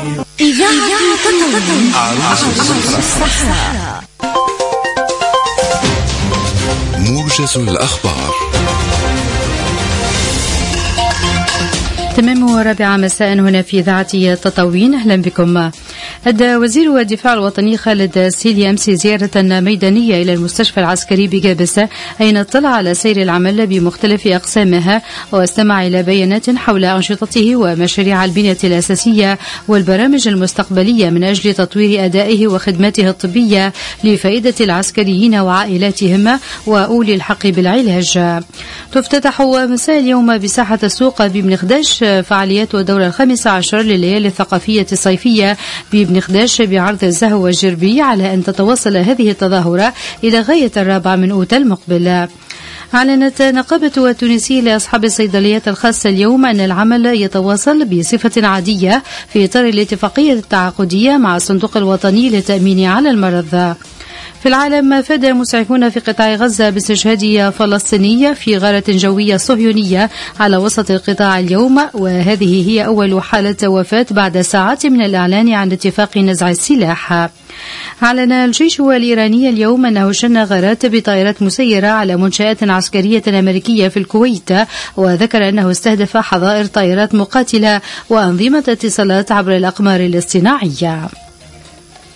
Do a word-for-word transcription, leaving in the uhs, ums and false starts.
إذاعة تطوين عروس الصحراء. موجز الأخبار. تمام ورابعة مساء هنا في إذاعة تطوين. أهلا بكم. أدى وزير الدفاع الوطني خالد سيدي أمس زيارة ميدانية إلى المستشفى العسكري بجابسة، أين اطلع على سير العمل بمختلف أقسامها واستمع إلى بيانات حول أنشطته ومشاريع البنية الأساسية والبرامج المستقبلية من أجل تطوير أدائه وخدماته الطبية لفائدة العسكريين وعائلاتهم وأولي الحق بالعلاج. تفتتح مساء اليوم بساحة السوق بابن خداش فعاليات الدورة الخامسة عشر لليالي الثقافية الصيفية بابن خداش بعرض الزهو والجربي، على أن تتواصل هذه التظاهرة إلى غاية الرابع من أوت المقبل. أعلنت نقابة التونسية لأصحاب الصيدليات الخاصة اليوم أن العمل يتواصل بصفة عادية في إطار الاتفاقية التعاقدية مع الصندوق الوطني للتأمين على المرض. في العالم، فاد مسعفون في قطاع غزة باستشهاد فلسطيني في غارة جوية صهيونية على وسط القطاع اليوم، وهذه هي أول حالة وفاة بعد ساعات من الإعلان عن اتفاق نزع السلاح. أعلن الجيش الإيراني اليوم أنه شن غارات بطائرات مسيرة على منشآت عسكرية أمريكية في الكويت، وذكر أنه استهدف حظائر طائرات مقاتلة وأنظمة اتصالات عبر الأقمار الاصطناعية.